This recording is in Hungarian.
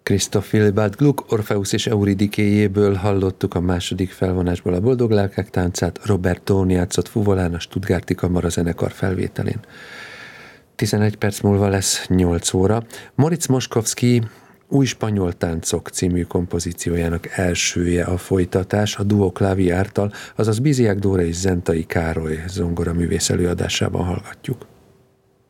Christoph Willibald Gluck Orpheus és Euridikéjéből hallottuk a második felvonásból a Boldog Lelkek táncát, Robert Tone játszott fuvolán a Stuttgarti Kamarazenekar felvételén. 11 perc múlva lesz 8 óra. Moritz Moszkowski Új spanyol táncok című kompozíciójának elsője a folytatás, a Duo Klaviártal, azaz Biziák Dóra és Zentai Károly zongoraművész előadásában hallgatjuk.